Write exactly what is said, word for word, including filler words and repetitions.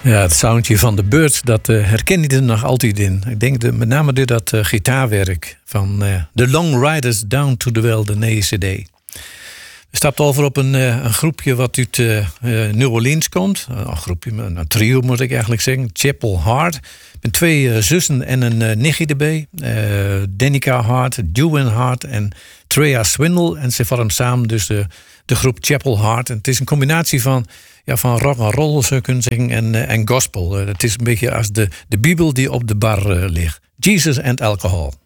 Ja, het soundje van de Byrds, dat uh, herken je er nog altijd in. Ik denk de, met name door dat uh, gitaarwerk van uh, The Long Riders Down to the Well, de nieuwe C D. We stapten over op een, uh, een groepje wat uit uh, uh, New Orleans komt. Uh, een groepje, een trio moet ik eigenlijk zeggen. Chapel Hart. Met twee uh, zussen en een uh, nichtje erbij. Uh, Danica Hart, Dewin Hart en Treya Swindle. En ze vormen samen dus de, de groep Chapel Hart. En het is een combinatie van, ja, van rock en roll, zou je kunnen zeggen, en, uh, en gospel. Uh, het is een beetje als de, de Bijbel die op de bar uh, ligt. Jesus and Alcohol.